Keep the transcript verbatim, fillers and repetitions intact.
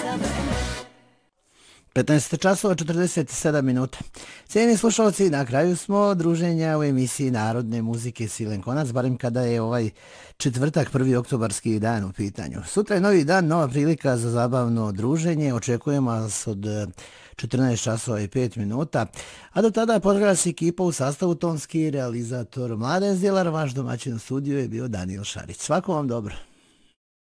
petnaest časova četrdeset sedam minuta. Cijeni slušalci, na kraju smo druženja u emisiji Narodne muzike Silen Konac, barem kada je ovaj četvrtak, prvi oktobarski dan u pitanju. Sutra je novi dan, nova prilika za zabavno druženje. Očekujemo vas od četrnaest časova i pet minuta. A do tada pozdravlja se ekipa u sastavu tonski realizator Mladen Zdjelar, vaš domaćin u studiju je bio Daniel Šarić. Svako vam dobro.